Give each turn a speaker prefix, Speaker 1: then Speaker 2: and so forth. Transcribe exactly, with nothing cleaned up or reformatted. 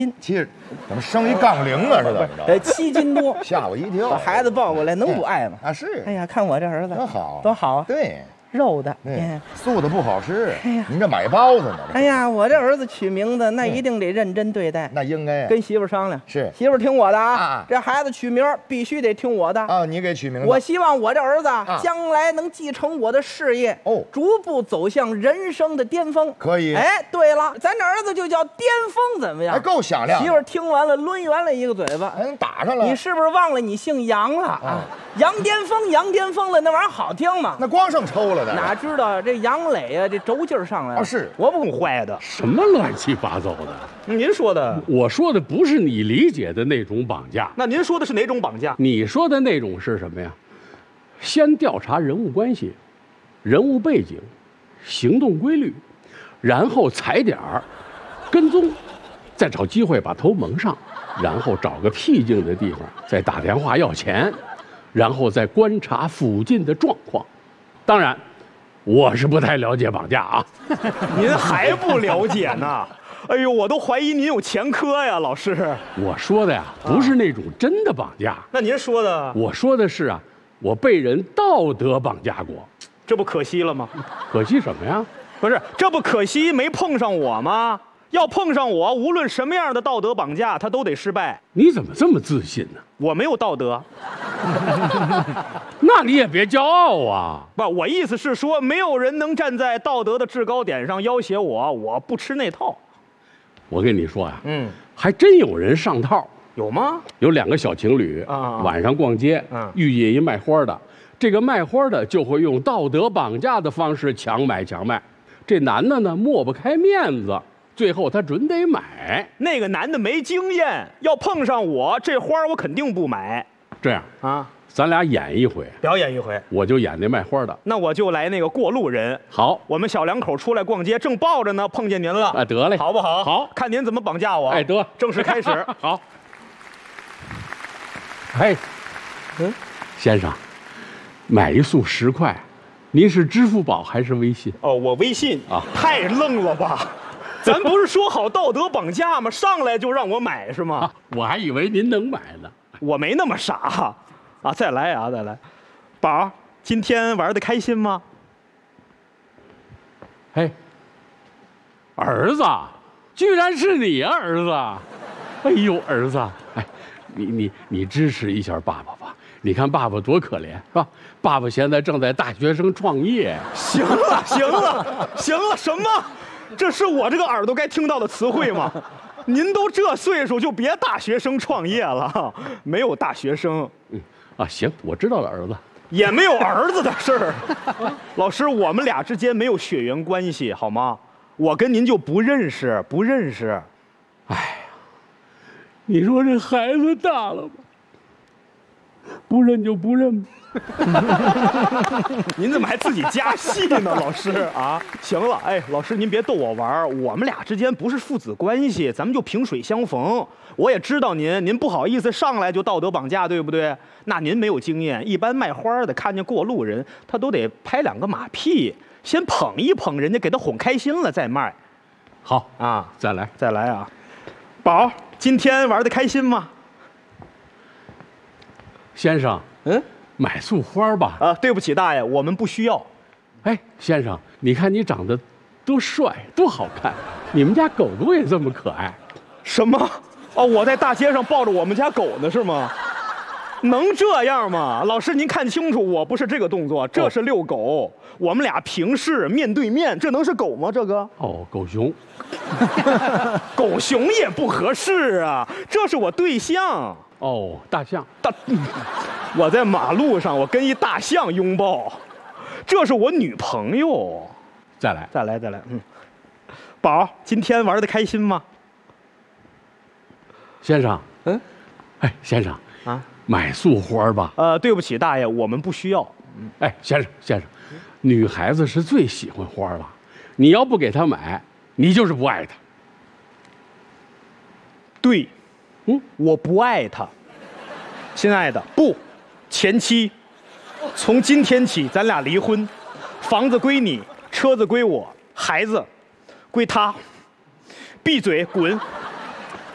Speaker 1: 其实怎么生一杠铃啊？是怎么着？
Speaker 2: 呃，七斤多，
Speaker 1: 吓我一跳。
Speaker 2: 把孩子抱过来，能不爱吗？
Speaker 1: 啊是。
Speaker 2: 哎呀，看我这儿子
Speaker 1: 多好，
Speaker 2: 多好啊！
Speaker 1: 对，
Speaker 2: 肉的，
Speaker 1: 对，素的不好吃。
Speaker 2: 哎呀，
Speaker 1: 您这买包子呢？
Speaker 2: 哎呀，我这儿子取名字那一定得认真对待。
Speaker 1: 那应该
Speaker 2: 跟媳妇商量。
Speaker 1: 是，
Speaker 2: 媳妇听我的啊，这孩子取名必须得听我的
Speaker 1: 啊。你给取名字。
Speaker 2: 我希望我这儿子将来能继承我的事业，哦，逐步走向人生的巅峰。
Speaker 1: 可以。
Speaker 2: 哎，对了，咱这儿子就叫巅峰，怎么样？
Speaker 1: 还够响亮。
Speaker 2: 媳妇听完了，抡圆了一个嘴巴，
Speaker 1: 嗯，打上了。
Speaker 2: 你是不是忘了你姓杨了啊？杨巅峰，杨巅峰了，那玩意儿好听吗？
Speaker 1: 那光剩抽了的。
Speaker 2: 哪知道这杨磊啊，这轴劲儿上来了。
Speaker 1: 是
Speaker 2: 我不坏的。
Speaker 3: 什么乱七八糟的？
Speaker 2: 您说的。
Speaker 3: 我说的不是你理解的那种绑架。
Speaker 2: 那您说的是哪种绑架？
Speaker 3: 你说的那种是什么呀？先调查人物关系、人物背景、行动规律，然后踩点儿、跟踪，再找机会把头蒙上，然后找个僻静的地方再打电话要钱，然后再观察附近的状况。当然，我是不太了解绑架啊。
Speaker 4: 您还不了解呢？哎呦，我都怀疑您有前科呀，老师。
Speaker 3: 我说的呀，不是那种真的绑架。
Speaker 4: 那您说的？
Speaker 3: 我说的是啊，我被人道德绑架过，
Speaker 4: 这不可惜了吗？
Speaker 3: 可惜什么呀？
Speaker 4: 不是，这不可惜没碰上我吗？要碰上我，无论什么样的道德绑架，他都得失败。
Speaker 3: 你怎么这么自信呢？
Speaker 4: 我没有道德。
Speaker 3: 那你也别骄傲啊！
Speaker 4: 不，我意思是说，没有人能站在道德的制高点上要挟我，我不吃那套。
Speaker 3: 我跟你说呀，
Speaker 4: 嗯，
Speaker 3: 还真有人上套。
Speaker 4: 有吗？
Speaker 3: 有两个小情侣啊，晚上逛街，嗯，遇见一卖花的，这个卖花的就会用道德绑架的方式强买强卖。这男的呢，抹不开面子。最后他准得买。
Speaker 4: 那个男的没经验，要碰上我这花我肯定不买。
Speaker 3: 这样
Speaker 4: 啊，
Speaker 3: 咱俩演一回，
Speaker 4: 表演一回，
Speaker 3: 我就演那卖花的，
Speaker 4: 那我就来那个过路人。
Speaker 3: 好，
Speaker 4: 我们小两口出来逛街，正抱着呢，碰见您了。
Speaker 3: 哎，得嘞，
Speaker 4: 好不好？
Speaker 3: 好，
Speaker 4: 看您怎么绑架我。
Speaker 3: 哎，得，
Speaker 4: 正式开始。
Speaker 3: 好。哎，嗯，先生，买一束十块。您是支付宝还是微信？
Speaker 4: 哦，我微信啊，太愣了吧！咱不是说好道德绑架吗？上来就让我买是吗？
Speaker 3: 啊、我还以为您能买呢。
Speaker 4: 我没那么傻，啊！再来啊，再来，宝，今天玩的开心吗？
Speaker 3: 嘿，儿子，居然是你啊，儿子！哎呦，儿子，哎，你你你支持一下爸爸吧。你看爸爸多可怜，是吧？爸爸现在正在大学生创业。
Speaker 4: 行了，行了，行了，什么？这是我这个耳朵该听到的词汇吗？您都这岁数，就别大学生创业了，没有大学生。
Speaker 3: 嗯，啊，行，我知道了，儿子。
Speaker 4: 也没有儿子的事儿。老师，我们俩之间没有血缘关系，好吗？我跟您就不认识，不认识。
Speaker 3: 哎呀，你说这孩子大了吧？不认就不认吧。
Speaker 4: 您怎么还自己加戏呢，老师啊？行了，哎，老师您别逗我玩，我们俩之间不是父子关系，咱们就萍水相逢。我也知道您，您不好意思上来就道德绑架，对不对？那您没有经验，一般卖花的看见过路人，他都得拍两个马屁，先捧一捧人家，给他哄开心了再卖。
Speaker 3: 好
Speaker 4: 啊，
Speaker 3: 再来，
Speaker 4: 再来啊！宝，今天玩的开心吗？
Speaker 3: 先生，
Speaker 4: 嗯，
Speaker 3: 买束花吧。
Speaker 4: 啊，对不起，大爷，我们不需要。
Speaker 3: 哎，先生，你看你长得多帅，多好看，你们家狗狗也这么可爱。
Speaker 4: 什么？哦，我在大街上抱着我们家狗呢，是吗？能这样吗？老师，您看清楚，我不是这个动作，这是遛狗。哦、我们俩平视面对面，这能是狗吗？这个？
Speaker 3: 哦，狗熊。
Speaker 4: 狗熊也不合适啊，这是我对象。
Speaker 3: 哦，大象。
Speaker 4: 大，我在马路上，我跟一大象拥抱，这是我女朋友。
Speaker 3: 再来，
Speaker 4: 再来，再来，嗯。宝，今天玩的开心吗？
Speaker 3: 先生，
Speaker 4: 嗯，
Speaker 3: 哎，先生
Speaker 4: 啊，
Speaker 3: 买束花吧。
Speaker 4: 呃，对不起，大爷，我们不需要。
Speaker 3: 嗯，哎，先生，先生，女孩子是最喜欢花了，你要不给她买，你就是不爱她。
Speaker 4: 对。嗯，我不爱他，亲爱的，不，前妻，从今天起咱俩离婚，房子归你，车子归我，孩子归他，闭嘴，滚。